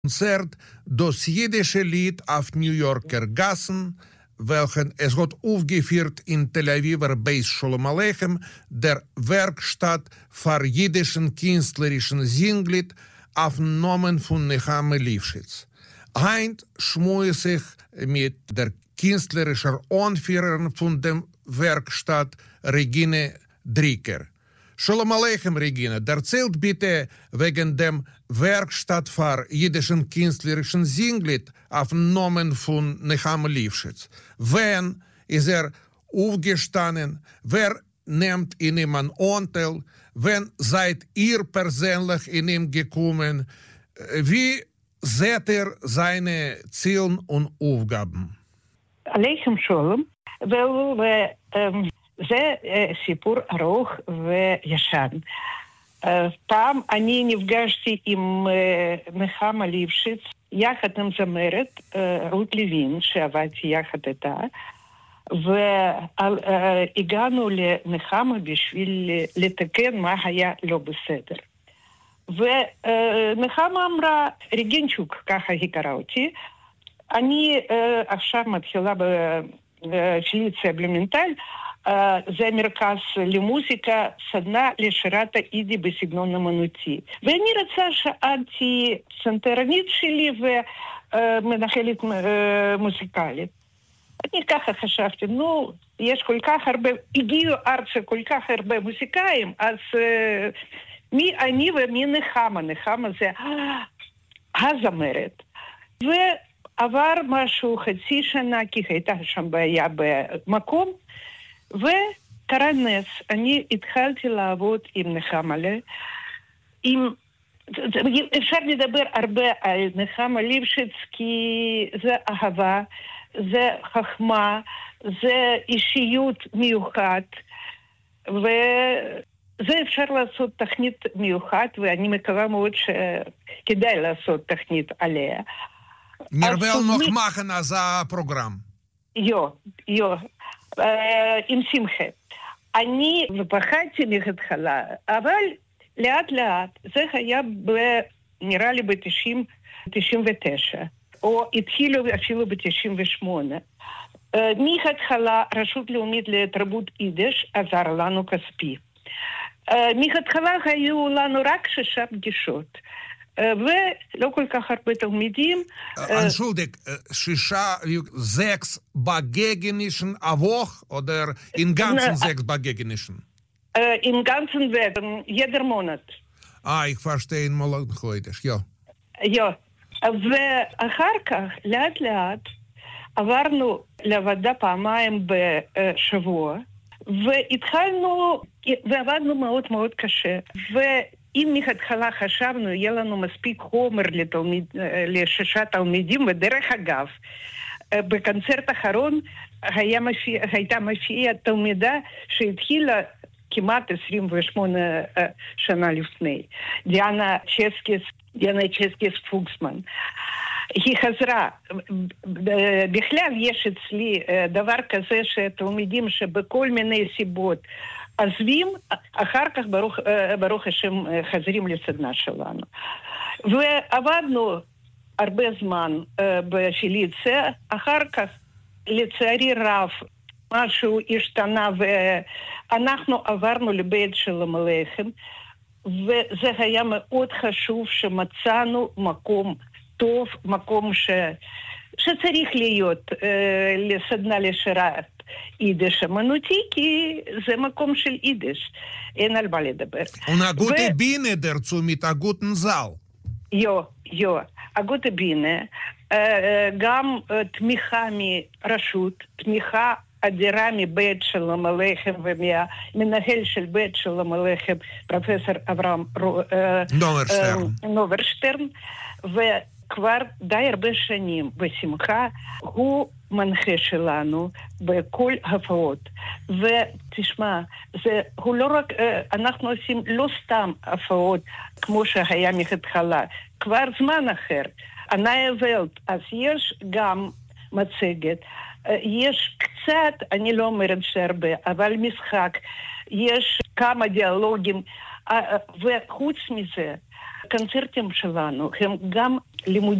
Konzert das jüdische Lied auf New Yorker Gassen, welchen es hat aufgeführt in Tel Aviver Beis Sholom Aleichem, der Werkstatt für jüdischen künstlerischen Singlied auf Namen von Nechama Lifshitz. Heint schmue sich mit der künstlerischen Anführerin von dem Werkstatt Regine Dricker. Sholom Aleichem, Regina, erzählt bitte wegen dem Werkstatt für jüdischen künstlerischen Singlied auf Namen von Nechama Lifshitz. Wann ist aufgestanden? Wer nimmt in ihm einen Anteil? Wann seid ihr persönlich in ihm gekommen? Wie seht ihr seine Ziele und Aufgaben? Aleichem Sholom. זה סיפור ארוך וישן. פעם אני נפגשתי עם נחמה ליפשיץ, יחד עם זמרת רות לוין, שעבדתי יחד איתה, והגענו לנחמה בשביל לתקן מה היה לא בסדר. ונחמה אמרה, רגינצ'וק, ככה היא קראה אותי, אני עכשיו מתחילה בפליציה בלומנטל, זה מרכז למוזיקה, סדנה לשירת היידי בסגנון אמנותי. ואני רוצה שאלתי סנטרנית שלי ומנחלת מוזיקלית. אני ככה חשבתי, יש כל כך הרבה, הגיעו ארצה כל כך הרבה מוזיקאים, אז מי אני ומי נחמה? נחמה זה הזמרת. ועבר משהו חצי שנה, כי הייתה שם בעיה במקום, וקרה נס, אני התחלתי לעבוד עם נחמה, אפשר לדבר הרבה על נחמה ליפשיץ, כי זה אהבה, זה חכמה, זה אישיות מיוחד, וזה אפשר לעשות תכנית מיוחד, ואני מקווה מאוד שכדאי לעשות תכנית עליה. נרבל noch machen als הפרוגרם. יו. עם שמחה. אני פחדתי מההתחלה, אבל לאט לאט, זה היה נראה לי ב-99, או התחילו אפילו ב-98. מההתחלה רשות לאומית לתרבות יידיש עזר לנו כספי. מההתחלה היו לנו רק 6 פגישות. ולא כל כך הרבה תלמידים. Entschuldig, 6 Begegnischen a Woche oder in ganzen 6 Begegnischen? In ganzen Wegen, jeder Monat. Ich verstehe in Moloch-Hoidisch, ja. Ja, ואחר כך, לאט לאט, עברנו לעבודה פעמיים בשבוע, והתחלנו, ועבדנו מאוד מאוד קשה, אם מההתחלה חשבנו, יהיה לנו מספיק חומר ל6 תלמידים, ודרך אגב, בקונצרט האחרון הייתה מופיעה תלמידה שהתחילה כמעט 28 שנה לפני, דיאנה צ'סקיס פוקסמן. היא חזרה, בכלל יש אצלי דבר כזה שתלמידים שבכל מיני סיבות עזבים, אחר כך ברוך השם חזרים לסדנה שלנו. ועבדנו הרבה זמן בפיליציה, אחר כך לצערי רב משהו השתנה ואנחנו עברנו לבית שלום עליכם, וזה היה מאוד חשוב שמצאנו מקום טוב, מקום שצריך להיות לסדנה לשירת יידיש אמנותי, כי זה מקום של יידיש. אין על מה לדבר. Und gute Biene dazu mit a guten Saal. יו. הגוטה בינה, גם תמיכה מרשות, תמיכה אדירה מבית שלום עליכם ומהמנהל של בית שלום עליכם, פרופסור אברהם נוברשטרן, וכבר די הרבה שנים בשמחה הוא מנחה שלנו בכל הפעות. ותשמע, הוא לא רק, אנחנו עושים לא סתם הפעות כמו שהיה מההתחלה, כבר זמן אחר. אנאיה ולט, אז יש גם מצגת, יש קצת, אני לא אומרת שהרבה, אבל משחק, יש כמה דיאלוגים, וחוץ מזה, הקונצרטים שלנו הם גם לימודיים.